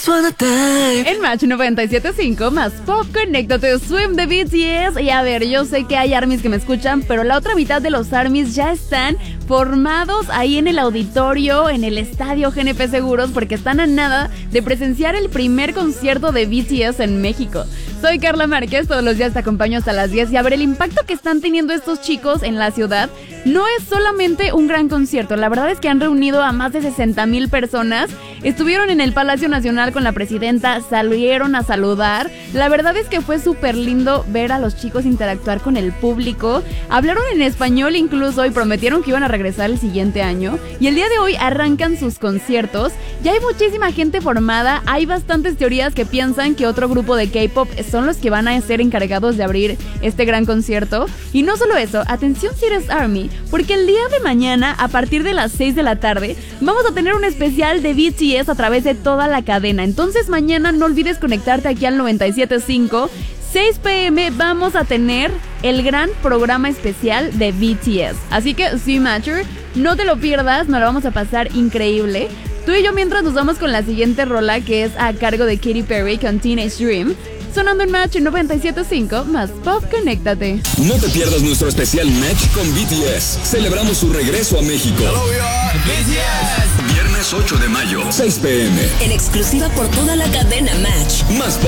just wanna dive. En Match 97.5 más Pop, conéctate, Swim de BTS. Y a ver, yo sé que hay ARMYs que me escuchan, pero la otra mitad de los ARMYs ya están formados ahí en el auditorio, en el estadio GNP Seguros, porque están a nada de presenciar el primer concierto de BTS en México. Soy Carla Márquez, todos los días te acompaño hasta las 10 y a ver, el impacto que están teniendo estos chicos en la ciudad no es solamente un gran concierto, la verdad es que han reunido a más de 60,000 personas, estuvieron en el Palacio Nacional con la presidenta, salieron a saludar, la verdad es que fue súper lindo ver a los chicos interactuar con el público, hablaron en español incluso y prometieron que iban a regresar el siguiente año y el día de hoy arrancan sus conciertos, ya hay muchísima gente formada, hay bastantes teorías que piensan que otro grupo de K-pop son los que van a ser encargados de abrir este gran concierto y no solo eso, atención si eres ARMY, porque el día de mañana a partir de las 6 de la tarde vamos a tener un especial de BTS a través de toda la cadena, entonces mañana no olvides conectarte aquí al 97.5, 6 p.m. vamos a tener el gran programa especial de BTS, así que sí, Matcher, no te lo pierdas, nos lo vamos a pasar increíble. Tú y yo mientras nos vamos con la siguiente rola que es a cargo de Katy Perry con Teenage Dream, sonando en Match 97.5 más Pop, conéctate. No te pierdas nuestro especial Match con BTS. Celebramos su regreso a México. BTS. Viernes 8 de mayo, 6 p.m. En exclusiva por toda la cadena Match. Más